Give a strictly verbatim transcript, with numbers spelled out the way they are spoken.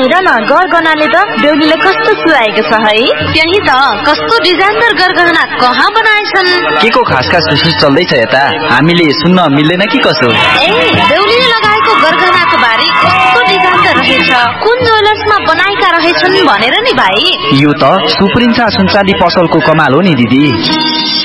हेर न गरगहनाले त बेहुलीले कस्तो सुहाएको छ है। त्यही त कस्तो डिजाइनदार गरगहना कहाँ बनाएछन्। के को खास खास रिसर्च चल्दैछ यता, हामीले सुन्न मिल्दैन कि कसो। ए बेहुलीले लगाएको गरगहनाको बारे कस्तो डिजाइनदार रहेछ, कुन ज्वेलर्समा बनाएका रहेछन् भनेर नि भाइ। यो त सुप्रिन्सा सुनचाँदी पसलको कमाल हो नि दिदी।